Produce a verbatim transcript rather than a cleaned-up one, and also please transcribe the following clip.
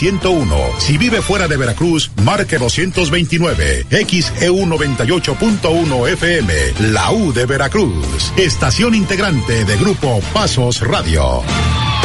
ciento uno. Si vive fuera de Veracruz, marque doscientos veintinueve. X E U noventa y ocho punto uno F M. La U de Veracruz. Estación integrante de Grupo Pasos Radio.